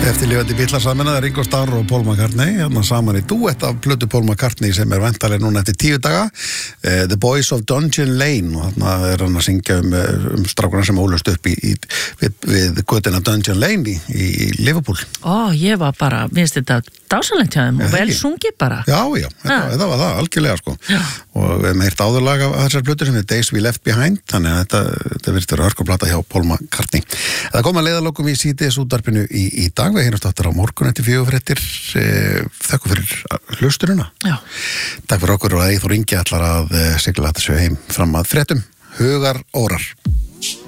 Eftirlifandi Beatles-sameina Ringo Starr og Paul McCartney hérna saman í duett af plötu Paul McCartney sem væntanleg núna eftir 10 daga The Boys of Dungeon Lane og þarna hann að syngja strákuna sem ólust upp við götuna Dungeon Lane í Liverpool. Ég var bara, minnst þetta dásalegt hjá þeim og vel sungið bara. Já, þetta var það, algjörlega sko. Já. Og við heyrt áðurlag af þessar plötur sem Days We Left Behind, þannig að þetta virðist hörkuplata hjá Paul McCartney. Það kom að leiðalokum í síðdeis útvarpinu í dag. Við heyrumst áttur á morgun eftir 4 fréttir. Þakku fyrir hlustununa. Já. Takk fyrir okkur og Eyþór Ingi ætlar að sigla þessu heim fram að fréttum. Hugar órar.